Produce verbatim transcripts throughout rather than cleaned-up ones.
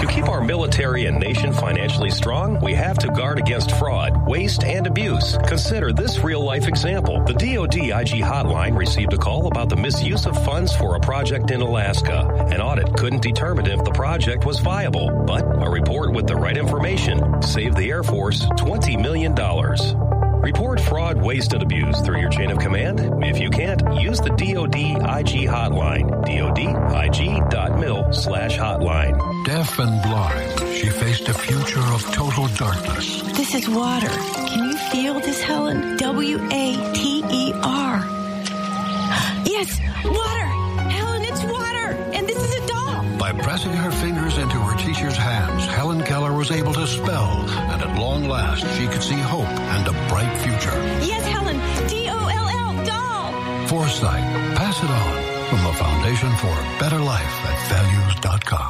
To keep our military and nation financially strong, we have to guard against fraud, waste, and abuse. Consider this real-life example. The D O D I G hotline received a call about the misuse of funds for a project in Alaska. An audit couldn't determine if the project was viable, but a report with the right information saved the Air Force twenty million dollars. Report fraud, waste, and abuse through your chain of command. If you can't, use the D O D I G hotline. DODIG.mil slash hotline. Deaf and blind, she faced a future of total darkness. This is water. Can you feel this, Helen? W A T E R. Yes, water. Helen, it's water. And this is a doll. By pressing her fingers into her teacher's hands, Helen Keller was able to spell, and at long last, she could see hope and a bright future. Yes, Helen. D O L L, doll. Foresight. Pass it on. From the Foundation for a Better Life at values dot com.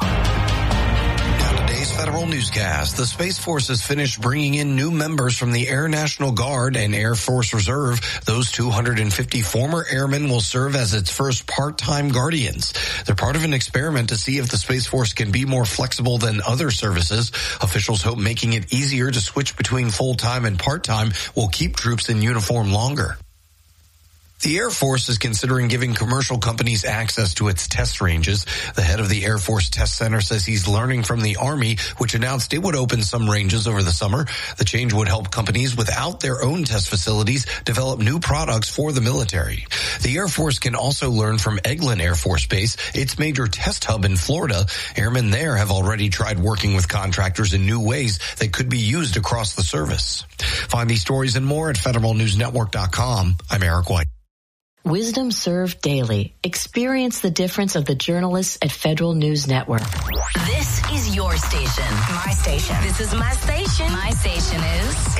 Today's Federal Newscast. The Space Force has finished bringing in new members from the Air National Guard and Air Force Reserve. Those two hundred fifty former airmen will serve as its first part-time guardians. They're part of an experiment to see if the Space Force can be more flexible than other services. Officials hope making it easier to switch between full-time and part-time will keep troops in uniform longer. The Air Force is considering giving commercial companies access to its test ranges. The head of the Air Force Test Center says he's learning from the Army, which announced it would open some ranges over the summer. The change would help companies without their own test facilities develop new products for the military. The Air Force can also learn from Eglin Air Force Base, its major test hub in Florida. Airmen there have already tried working with contractors in new ways that could be used across the service. Find these stories and more at federal news network dot com. I'm Eric White. Wisdom Served Daily. Experience the difference of the journalists at Federal News Network. This is your station. My station. This is my station. My station is...